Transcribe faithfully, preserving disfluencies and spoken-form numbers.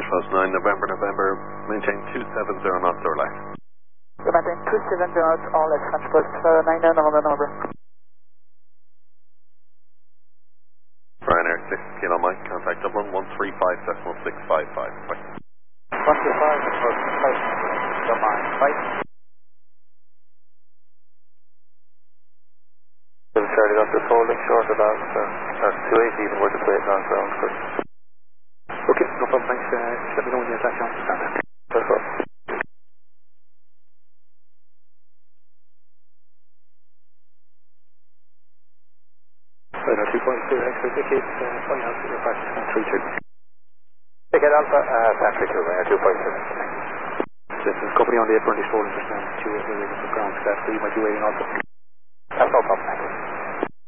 Close nine, November, November, maintain two seven zero knots or less. You maintain two seven zero knots or less, French Post uh, nine nine, November, November. Ryanair six kilo Mike, contact Dublin one three five decimal six five five. Bye. one three five decimal six five five. Bye. Charlie got this holding short of that, so that's two eighty even with the plate on ground. Okay, no problem, thanks. Uh, just let me know when you're back on the standard. That's all. Radar two point two, X-ray ticket, uh, flying out to your practice one three two. Ticket Alpha, uh, Santry two, Radar two point two. This is company on the apron, this rolling just now, two eight, we're waiting for ground staff, so you might be waiting also. That's no problem.